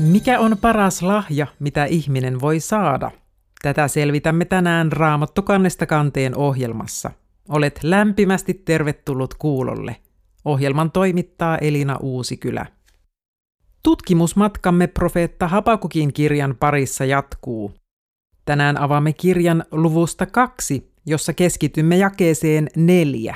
Mikä on paras lahja, mitä ihminen voi saada? Tätä selvitämme tänään Raamattu kannesta kanteen ohjelmassa. Olet lämpimästi tervetullut kuulolle. Ohjelman toimittaa Elina Uusikylä. Tutkimusmatkamme profeetta Habakukin kirjan parissa jatkuu. Tänään avaamme kirjan luvusta 2, jossa keskitymme jakeeseen 4.